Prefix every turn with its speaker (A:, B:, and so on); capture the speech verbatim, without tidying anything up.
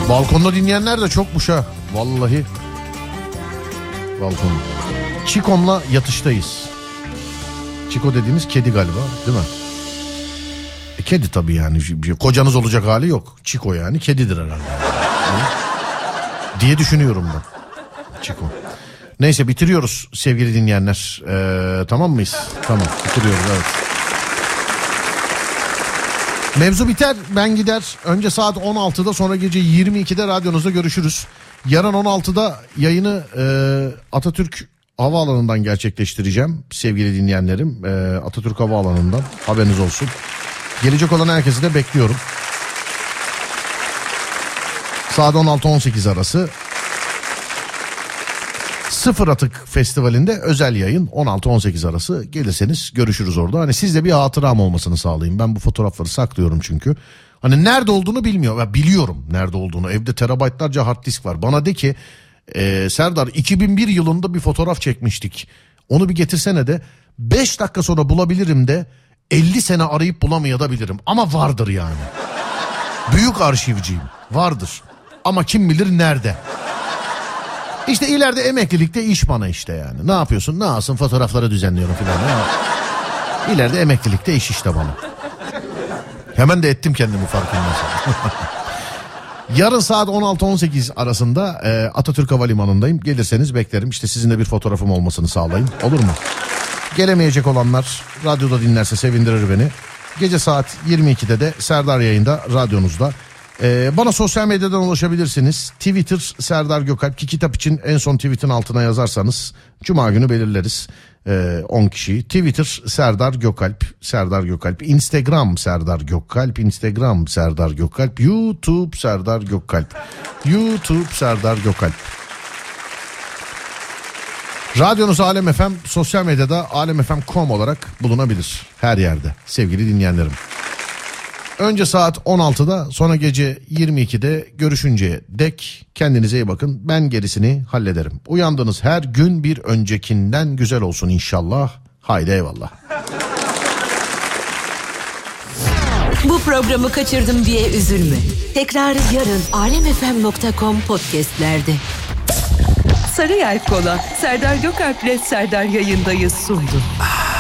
A: Balkonda dinleyenler de çokmuş ha. Vallahi. Balkon. Çikom'la yatıştayız. Çiko dediğimiz kedi galiba, değil mi? E, kedi tabii yani. Kocanız olacak hali yok. Çiko yani kedidir herhalde. diye düşünüyorum ben. Çiko. Neyse bitiriyoruz sevgili dinleyenler. Ee, tamam mıyız? Tamam bitiriyoruz, evet. Mevzu biter, ben gider. Önce saat on altıda, sonra gece yirmi ikide radyonuzda görüşürüz. Yarın on altıda yayını e, Atatürk Havaalanı'ndan gerçekleştireceğim sevgili dinleyenlerim. E, Atatürk Havaalanı'ndan, haberiniz olsun. Gelecek olan herkesi de bekliyorum. Saat on altı on sekiz arası. Sıfır Atık Festivali'nde özel yayın on altı on sekiz arası, gelirseniz görüşürüz orada. Hani sizde bir hatıram olmasını sağlayayım. Ben bu fotoğrafları saklıyorum çünkü. Hani nerede olduğunu bilmiyor. Ya biliyorum nerede olduğunu. Evde terabaytlarca hard disk var. Bana de ki e, Serdar iki bin bir yılında bir fotoğraf çekmiştik. Onu bir getirsene de beş dakika sonra bulabilirim de elli sene arayıp bulamayabilirim. Ama vardır yani. Büyük arşivciyim. Vardır. Ama kim bilir nerede. İşte ileride emeklilikte iş bana işte yani. Ne yapıyorsun? Ne yapsın? Fotoğrafları düzenliyorum filan. İleride emeklilikte iş işte bana. Hemen de ettim kendimi farkındaysan. Yarın saat on altı on sekiz arasında e, Atatürk Havalimanı'ndayım. Gelirseniz beklerim. İşte sizin de bir fotoğrafım olmasını sağlayın. Olur mu? Gelemeyecek olanlar radyoda dinlerse sevindirir beni. Gece saat yirmi ikide de Serdar yayında radyonuzda. Ee, bana sosyal medyadan ulaşabilirsiniz. Twitter Serdar Gökalp, ki kitap için en son tweetin altına yazarsanız Cuma günü belirleriz ee, on kişiyi. Twitter Serdar Gökalp, Serdar Gökalp. Instagram Serdar Gökalp, Instagram Serdar Gökalp. YouTube Serdar Gökalp, YouTube Serdar Gökalp. Radyonuz Alem F M, sosyal medyada alemfm nokta com olarak bulunabilir her yerde sevgili dinleyenlerim. Önce saat on altıda, sonra gece yirmi ikide görüşünceye dek kendinize iyi bakın. Ben gerisini hallederim. Uyandığınız her gün bir öncekinden güzel olsun inşallah. Haydi eyvallah.
B: Bu programı kaçırdım diye üzülme. Tekrarı yarın alemfm nokta com podcastlerde.
C: Sarıyer Kola, Serdar Gökalp'le Serdar yayındayız sundu.